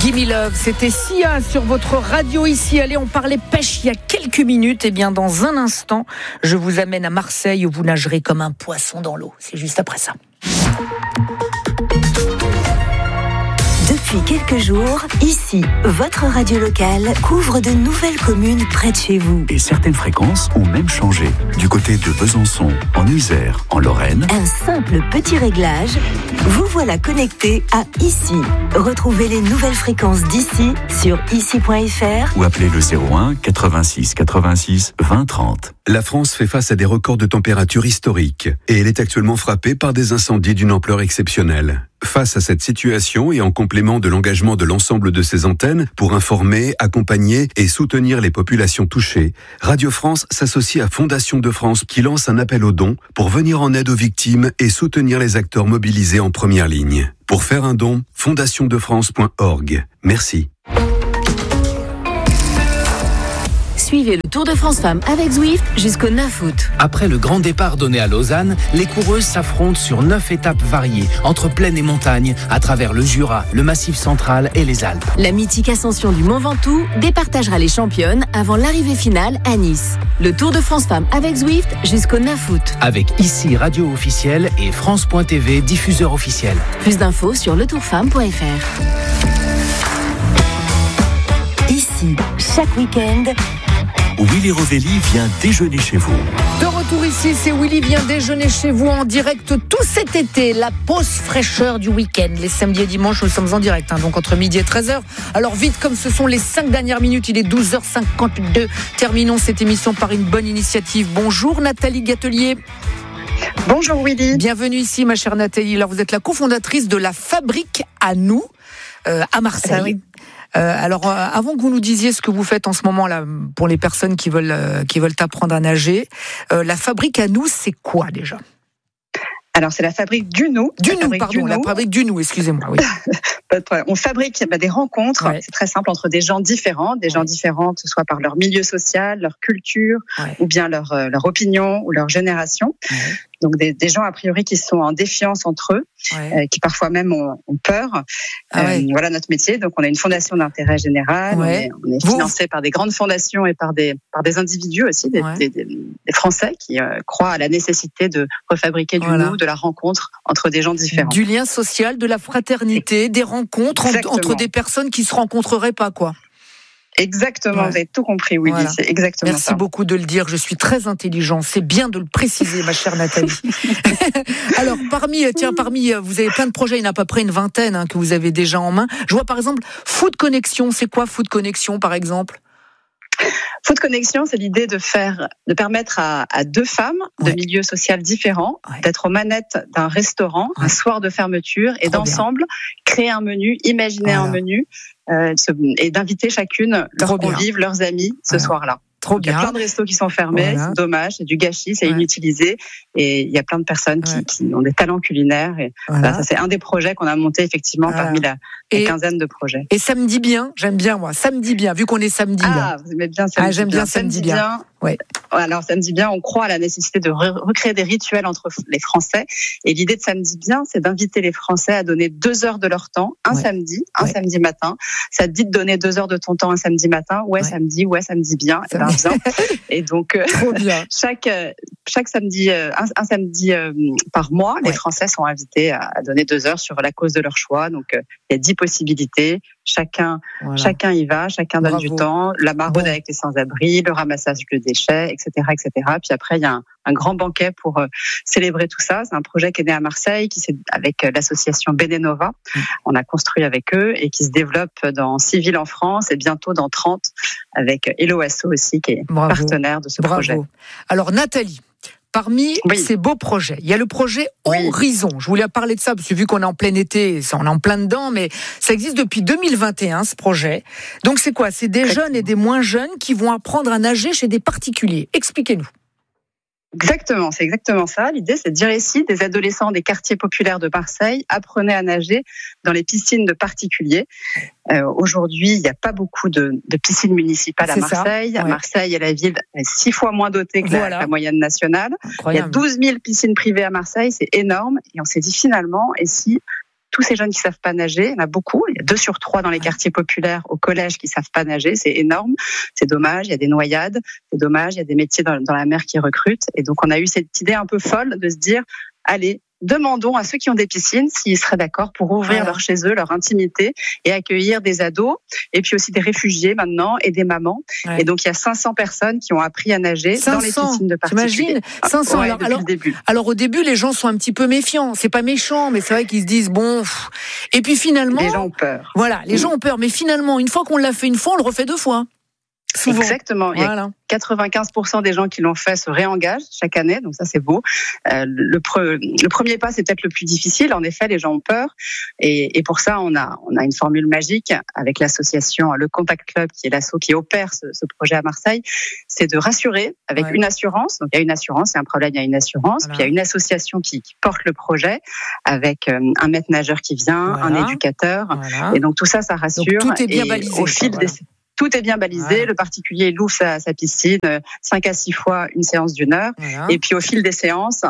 Gimme Love, c'était Sia sur votre radio ici. Allez, on parlait pêche il y a quelques minutes. Eh bien, dans un instant, je vous amène à Marseille où vous nagerez comme un poisson dans l'eau. C'est juste après ça. Depuis quelques jours, ici, votre radio locale couvre de nouvelles communes près de chez vous. Et certaines fréquences ont même changé. Du côté de Besançon, en Isère, en Lorraine. Un simple petit réglage, vous voilà connecté à ici. Retrouvez les nouvelles fréquences d'ici sur ici.fr Ou appelez le 01 86 86 20 30. La France fait face à des records de température historiques et elle est actuellement frappée par des incendies d'une ampleur exceptionnelle. Face à cette situation et en complément de l'engagement de l'ensemble de ses antennes pour informer, accompagner et soutenir les populations touchées, Radio France s'associe à Fondation de France qui lance un appel aux dons pour venir en aide aux victimes et soutenir les acteurs mobilisés en première ligne. Pour faire un don, fondationdefrance.org. Merci. Suivez le Tour de France Femmes avec Zwift jusqu'au 9 août. Après le grand départ donné à Lausanne, les coureuses s'affrontent sur 9 étapes variées, entre plaine et montagne, à travers le Jura, le Massif central et les Alpes. La mythique ascension du Mont Ventoux départagera les championnes avant l'arrivée finale à Nice. Le Tour de France Femmes avec Zwift jusqu'au 9 août. Avec ici radio officielle et France.tv diffuseur officiel. Plus d'infos sur letourfemme.fr. Ici, chaque week-end, Willy Rovelli vient déjeuner chez vous. De retour ici, c'est Willy vient déjeuner chez vous en direct tout cet été. La pause fraîcheur du week-end. Les samedis et dimanches, nous sommes en direct, donc entre midi et 13h. Alors vite, comme ce sont les 5 dernières minutes, il est 12h52. Terminons cette émission par une bonne initiative. Bonjour Nathalie Gatelier. Bonjour Willy. Bienvenue ici ma chère Nathalie. Alors vous êtes la cofondatrice de la Fabrique à nous, à Marseille. Ah oui. Alors, avant que vous nous disiez ce que vous faites en ce moment là pour les personnes qui veulent apprendre à nager, la Fabrique à nous, c'est quoi déjà ? Alors, c'est la Fabrique du Nou. La Fabrique du Nou, excusez-moi. Oui. Pas de problème. On fabrique des rencontres, c'est très simple, entre des gens différents, que ce soit par leur milieu social, leur culture, ou bien leur opinion ou leur génération. Ouais. Donc des gens a priori qui sont en défiance entre eux, qui parfois même ont peur. Voilà notre métier. Donc on a une fondation d'intérêt général, on est financé par des grandes fondations et par des individus aussi, des Français qui croient à la nécessité de refabriquer du Nou, de la rencontre entre des gens différents. Du lien social, de la fraternité, des rencontres entre des personnes qui se rencontreraient pas, quoi. Exactement, vous avez tout compris, Willy, c'est exactement ça. Merci beaucoup de le dire, je suis très intelligent, c'est bien de le préciser, ma chère Nathalie. Alors, parmi, vous avez plein de projets, il y en a à peu près une vingtaine que vous avez déjà en main. Je vois par exemple Food Connection, c'est quoi Food Connection par exemple ? Food Connection, c'est l'idée de permettre à deux femmes de milieux sociaux différents d'être aux manettes d'un restaurant un soir de fermeture et d'ensemble créer un menu, imaginer un menu et d'inviter chacune leurs convives, leurs amis ce soir-là. Trop bien. Il y a plein de restos qui sont fermés, c'est dommage, c'est du gâchis, c'est inutilisé. Et il y a plein de personnes qui ont des talents culinaires. Et ça, c'est un des projets qu'on a monté effectivement parmi la quinzaine de projets. Et samedi bien, j'aime bien moi, samedi bien, vu qu'on est samedi. Vous aimez bien samedi bien. J'aime bien samedi bien. Ouais. Alors samedi bien, on croit à la nécessité de recréer des rituels entre les Français. Et l'idée de samedi bien, c'est d'inviter les Français à donner 2 heures de leur temps, samedi matin. Ça te dit de donner 2 heures de ton temps un samedi matin, samedi bien. Et donc, chaque samedi, un samedi par mois, les Français sont invités à donner 2 heures sur la cause de leur choix. Donc, il y a 10 possibilités. Chacun y va, chacun donne du temps. La maraude avec les sans-abri, le ramassage de déchets, etc., etc. Puis après, il y a un grand banquet pour célébrer tout ça. C'est un projet qui est né à Marseille, avec l'association Benenova. On a construit avec eux et qui se développe dans 6 villes en France et bientôt dans 30 avec Hello Asso aussi, qui est partenaire de ce projet. Alors Nathalie, parmi ces beaux projets, il y a le projet Horizon. Je voulais parler de ça parce que vu qu'on est en plein été, on est en plein dedans, mais ça existe depuis 2021 ce projet. Donc c'est quoi ? C'est des jeunes et des moins jeunes qui vont apprendre à nager chez des particuliers. Expliquez-nous. Exactement, c'est exactement ça. L'idée, c'est de dire ici, des adolescents des quartiers populaires de Marseille, apprenez à nager dans les piscines de particuliers. Aujourd'hui, il n'y a pas beaucoup de piscines municipales à Marseille. Marseille est la ville 6 fois moins dotée que la moyenne nationale. Incroyable. Il y a 12 000 piscines privées à Marseille, c'est énorme. Et on s'est dit finalement, et si tous ces jeunes qui savent pas nager. Il y en a beaucoup. Il y a 2 sur 3 dans les quartiers populaires au collège qui savent pas nager. C'est énorme. C'est dommage. Il y a des noyades. C'est dommage. Il y a des métiers dans la mer qui recrutent. Et donc, on a eu cette idée un peu folle de se dire, allez, demandons à ceux qui ont des piscines s'ils seraient d'accord pour ouvrir leur chez eux, leur intimité et accueillir des ados et puis aussi des réfugiés maintenant et des mamans. Ouais. Et donc il y a 500 personnes qui ont appris à nager dans les piscines de particuliers. 500 ouais, depuis le début. Alors au début les gens sont un petit peu méfiants, c'est pas méchant mais c'est vrai qu'ils se disent bon et puis finalement les gens ont peur. Voilà, les gens ont peur mais finalement une fois qu'on l'a fait une fois, on le refait 2 fois. Souvent. Exactement. Voilà. 95% des gens qui l'ont fait se réengagent chaque année, donc ça c'est beau. Le premier pas c'est peut-être le plus difficile. En effet, les gens ont peur, et pour ça on a une formule magique avec l'association Le Contact Club, qui est l'asso qui opère ce projet à Marseille. C'est de rassurer avec une assurance. Donc il y a une assurance, il y a un problème, il y a une assurance. Voilà. Puis il y a une association qui porte le projet avec un maître nageur qui vient, un éducateur, et donc tout ça rassure. Donc, tout est bien balisé. Au fil des Tout est bien balisé. Ouais. Le particulier il ouvre sa piscine 5 à 6 fois une séance d'1 heure. Voilà. Et puis au fil des séances,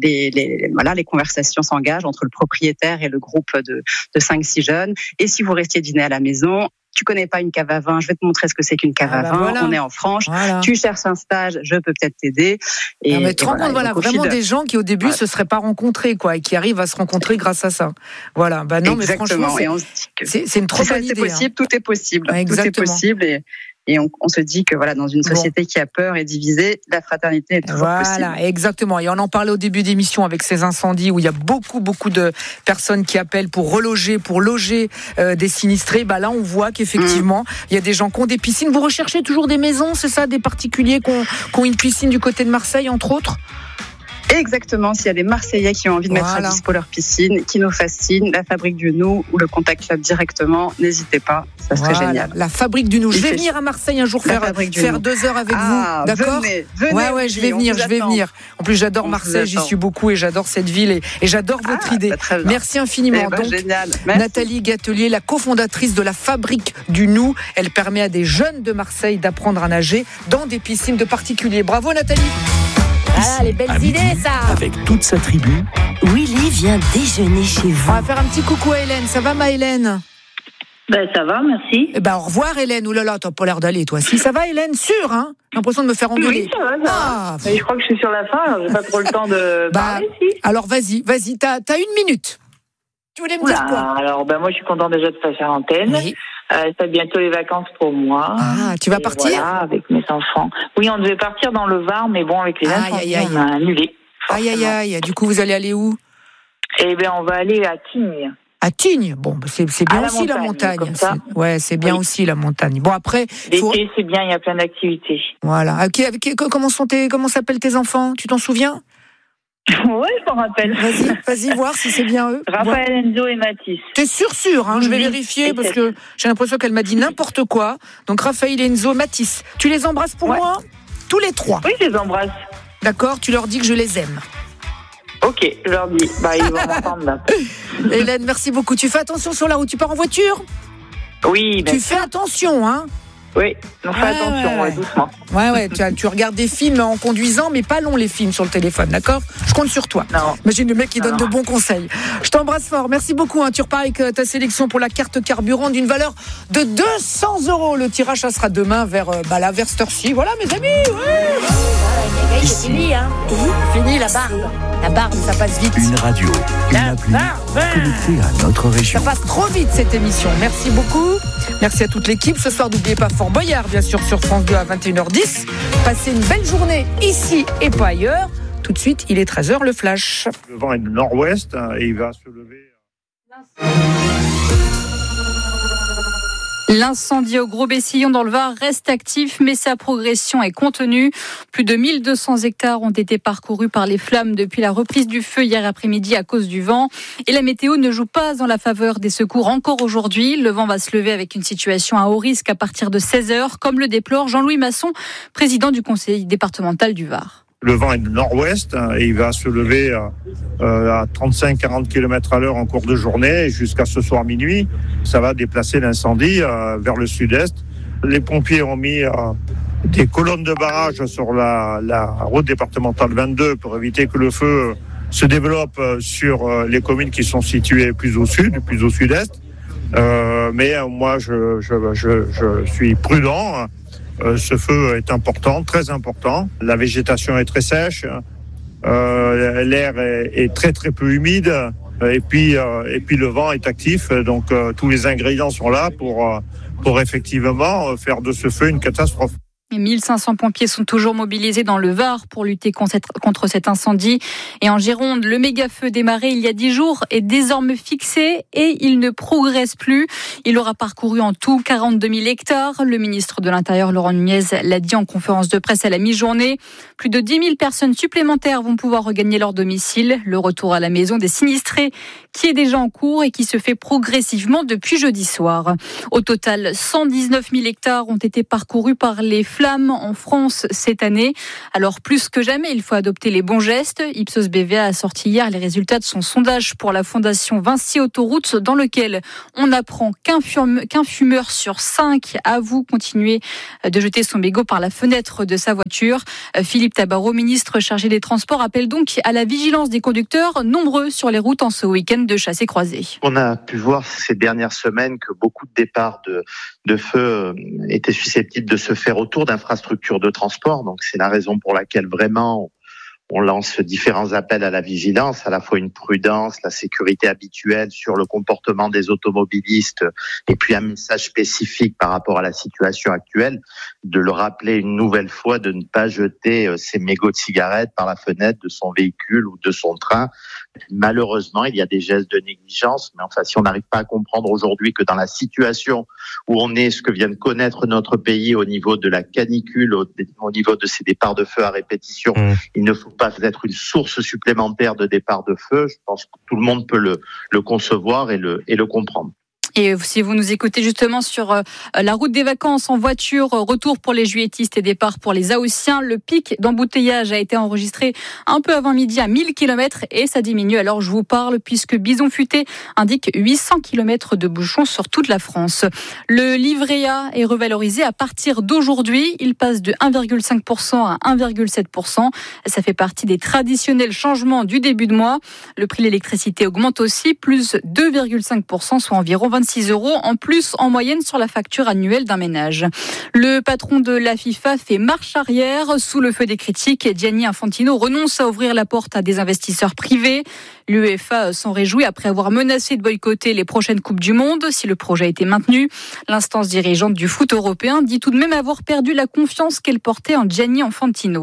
les conversations s'engagent entre le propriétaire et le groupe de 5-6 jeunes. Et si vous restiez dîner à la maison, tu connais pas une cave à vin, je vais te montrer ce que c'est qu'une cave à vin. Voilà. On est en franche. Voilà. Tu cherches un stage, je peux peut-être t'aider. Et tu te rends compte, vraiment des gens qui au début se seraient pas rencontrés, quoi, et qui arrivent à se rencontrer grâce à ça. Voilà. Bah non, exactement. Mais franchement, c'est une trop bonne idée. C'est possible, tout est possible. Ouais, tout est possible et on se dit que voilà, dans une société qui a peur et divisée, la fraternité est toujours possible. Voilà, exactement. Et on en parlait au début d'émission avec ces incendies où il y a beaucoup de personnes qui appellent pour reloger, pour loger des sinistrés. Bah là, on voit qu'effectivement, il y a des gens qui ont des piscines. Vous recherchez toujours des maisons, c'est ça, des particuliers qui ont une piscine du côté de Marseille, entre autres? Exactement, s'il y a des Marseillais qui ont envie de mettre à dispo leur piscine, qui nous fascine, la Fabrique du Nou ou le Contact Club directement, n'hésitez pas, ça serait génial. La Fabrique du Nou, je vais venir à Marseille un jour faire 2 heures avec vous, d'accord? Venez, je vais venir. En plus, j'adore Marseille, j'y suis beaucoup et j'adore cette ville et j'adore votre idée. Merci infiniment. Donc, génial. Nathalie Gatelier, la cofondatrice de la Fabrique du Nou, elle permet à des jeunes de Marseille d'apprendre à nager dans des piscines de particuliers. Bravo Nathalie. Ah, les belles idées, ça. Avec toute sa tribu, Willy vient déjeuner chez vous. On va faire un petit coucou à Hélène. Ça va, ma Hélène? Ben, ça va, merci. Eh ben, au revoir, Hélène. Ouh là là, t'as pas l'air d'aller, toi. Si, ça va, Hélène? Sûr, hein? J'ai l'impression de me faire engueuler. Oui, ça va. Mais je crois que je suis sur la fin, alors j'ai pas trop le temps de parler, si. Alors, vas-y. T'as 1 minute. Tu voulais me dire quoi? Alors, moi, je suis contente déjà de passer à l'antenne. Oui. C'est bientôt les vacances pour moi. Ah, tu vas partir? Voilà, avec mes enfants. Oui, on devait partir dans le Var, mais bon, avec les incendies, on a annulé. Aïe. Du coup, vous allez aller où? Eh bien, on va aller à Tignes. À Tignes? Bon, c'est bien aussi la montagne. C'est bien aussi la montagne. Bon, après. L'été, c'est bien, il y a plein d'activités. Voilà. Comment s'appellent tes enfants? Tu t'en souviens? Ouais, je m'en rappelle. Vas-y, voir si c'est bien eux. Raphaël, Enzo et Mathis. T'es sûr, hein, je vais vérifier parce que j'ai l'impression qu'elle m'a dit n'importe quoi. Donc Raphaël, Enzo, Mathis. Tu les embrasses pour moi? Tous les 3? Oui, je les embrasse. D'accord, tu leur dis que je les aime. Ok, je leur dis. Ils vont m'entendre là. Hélène, merci beaucoup. Tu fais attention sur la route, tu pars en voiture? Oui, tu fais attention, hein? Oui, on fait attention, doucement. Ouais, tu regardes des films en conduisant, mais pas long les films sur le téléphone, d'accord? Je compte sur toi. Non. Imagine le mec qui donne de bons conseils. Je t'embrasse fort, merci beaucoup. Tu repars avec ta sélection pour la carte carburant d'une valeur de 200 €. Le tirage, ça sera demain vers cette heure-ci. Voilà, mes amis. C'est fini, hein? Fini la barbe. La barbe, ça passe vite. Une radio, une appli connectée à notre région. Ça passe trop vite cette émission. Merci beaucoup. Merci à toute l'équipe. Ce soir, n'oubliez pas Fort Boyard, bien sûr, sur France 2 à 21h10. Passez une belle journée ici et pas ailleurs. Tout de suite, il est 13h, le flash. Le vent est de nord-ouest et il va se lever. L'incendie au Gros-Bessillon dans le Var reste actif, mais sa progression est contenue. Plus de 1200 hectares ont été parcourus par les flammes depuis la reprise du feu hier après-midi à cause du vent. Et la météo ne joue pas en la faveur des secours encore aujourd'hui. Le vent va se lever avec une situation à haut risque à partir de 16h, comme le déplore Jean-Louis Masson, président du conseil départemental du Var. Le vent est de nord-ouest et il va se lever à 35-40 km à l'heure en cours de journée jusqu'à ce soir minuit. Ça va déplacer l'incendie vers le sud-est. Les pompiers ont mis des colonnes de barrage sur la route départementale 22 pour éviter que le feu se développe sur les communes qui sont situées plus au sud, plus au sud-est. Mais moi, je suis prudent. Ce feu est important, très important. La végétation est très sèche. L'air est très très peu humide. Et puis le vent est actif. Donc tous les ingrédients sont là pour effectivement faire de ce feu une catastrophe. 1500 pompiers sont toujours mobilisés dans le Var pour lutter contre cet incendie. Et en Gironde, le méga-feu démarré il y a 10 jours est désormais fixé et il ne progresse plus. Il aura parcouru en tout 42 000 hectares. Le ministre de l'Intérieur, Laurent Nunez, l'a dit en conférence de presse à la mi-journée. Plus de 10 000 personnes supplémentaires vont pouvoir regagner leur domicile. Le retour à la maison des sinistrés qui est déjà en cours et qui se fait progressivement depuis jeudi soir. Au total, 119 000 hectares ont été parcourus par les flammes en France cette année. Alors plus que jamais, il faut adopter les bons gestes. Ipsos BVA a sorti hier les résultats de son sondage pour la fondation Vinci Autoroute, dans lequel on apprend qu'un fumeur sur 5 avoue continuer de jeter son mégot par la fenêtre de sa voiture. Philippe Tabarot, ministre chargé des Transports, appelle donc à la vigilance des conducteurs nombreux sur les routes en ce week-end de chassé-croisé. On a pu voir ces dernières semaines que beaucoup de départs de feu étaient susceptibles de se faire autour d'infrastructures de transport. Donc c'est la raison pour laquelle vraiment on lance différents appels à la vigilance, à la fois une prudence, la sécurité habituelle sur le comportement des automobilistes et puis un message spécifique par rapport à la situation actuelle, de le rappeler une nouvelle fois de ne pas jeter ses mégots de cigarettes par la fenêtre de son véhicule ou de son train. Malheureusement, il y a des gestes de négligence, mais enfin, si on n'arrive pas à comprendre aujourd'hui que dans la situation où on est, ce que vient de connaître notre pays au niveau de la canicule, au niveau de ces départs de feu à répétition, il ne faut pas être une source supplémentaire de départ de feu. Je pense que tout le monde peut le concevoir et le comprendre. Et si vous nous écoutez justement sur la route des vacances en voiture, retour pour les juilletistes et départ pour les Haussiens, le pic d'embouteillage a été enregistré un peu avant midi à 1000 km et ça diminue. Alors je vous parle puisque Bison Futé indique 800 km de bouchons sur toute la France. Le livret A est revalorisé à partir d'aujourd'hui. Il passe de 1,5% à 1,7%. Ça fait partie des traditionnels changements du début de mois. Le prix de l'électricité augmente aussi, plus 2,5%, soit environ 26 € en plus en moyenne sur la facture annuelle d'un ménage. Le patron de la FIFA fait marche arrière sous le feu des critiques. Gianni Infantino renonce à ouvrir la porte à des investisseurs privés. L'UEFA s'en réjouit après avoir menacé de boycotter les prochaines Coupes du Monde si le projet était maintenu. L'instance dirigeante du foot européen dit tout de même avoir perdu la confiance qu'elle portait en Gianni Infantino.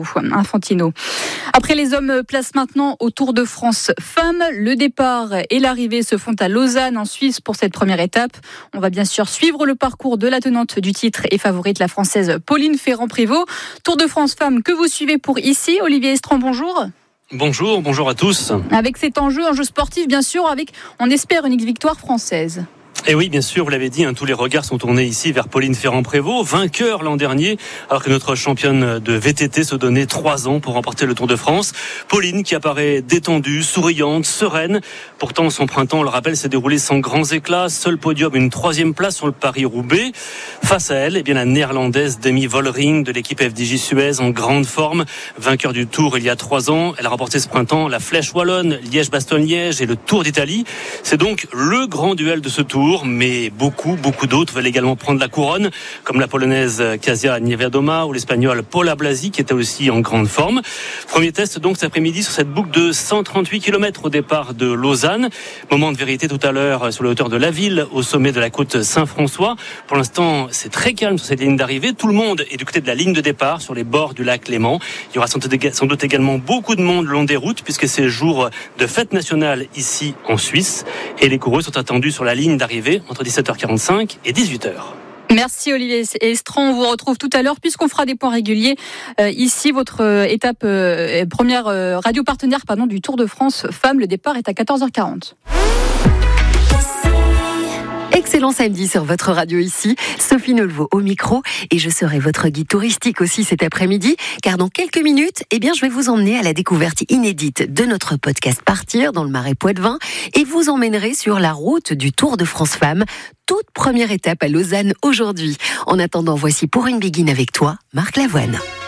Après les hommes, place maintenant au Tour de France femmes. Le départ et l'arrivée se font à Lausanne en Suisse pour cette première étape. On va bien sûr suivre le parcours de la tenante du titre et favorite, la Française Pauline Ferrand-Prévot. Tour de France femmes que vous suivez pour ici. Olivier Estran, bonjour. Bonjour à tous. Avec cet enjeu sportif bien sûr, avec, on espère, une victoire française. Et oui, bien sûr, vous l'avez dit, tous les regards sont tournés ici vers Pauline Ferrand-Prévot, vainqueur l'an dernier, alors que notre championne de VTT se donnait 3 ans pour remporter le Tour de France. Pauline qui apparaît détendue, souriante, sereine. Pourtant, son printemps, on le rappelle, s'est déroulé sans grands éclats. Seul podium, une 3e place sur le Paris-Roubaix. Face à elle, la néerlandaise Demi Vollering de l'équipe FDJ Suez en grande forme. Vainqueur du Tour il y a 3 ans. Elle a remporté ce printemps la Flèche Wallonne, Liège-Bastogne-Liège et le Tour d'Italie. C'est donc le grand duel de ce Tour. Mais beaucoup d'autres veulent également prendre la couronne, comme la polonaise Kasia Niewiadoma ou l'espagnol Paula Blasi qui était aussi en grande forme. Premier test donc cet après-midi sur cette boucle de 138 km au départ de Lausanne. Moment de vérité tout à l'heure sur la hauteur de la ville, au sommet de la côte Saint-François. Pour l'instant, c'est très calme sur cette ligne d'arrivée. Tout le monde est du côté de la ligne de départ, sur les bords du lac Léman. Il y aura sans doute également beaucoup de monde le long des routes, puisque c'est jour de fête nationale ici en Suisse. Et les coureux sont attendus sur la ligne d'arrivée entre 17h45 et 18h. Merci Olivier Estran, on vous retrouve tout à l'heure puisqu'on fera des points réguliers. Ici, votre étape première radio partenaire du Tour de France Femmes. Le départ est à 14h40. Excellent samedi sur votre radio ici, Sophie Nolvo au micro et je serai votre guide touristique aussi cet après-midi car dans quelques minutes, je vais vous emmener à la découverte inédite de notre podcast Partir dans le Marais Poitevin et vous emmènerai sur la route du Tour de France Femmes, toute première étape à Lausanne aujourd'hui. En attendant, voici Pour une Béguine avec toi, Marc Lavoine.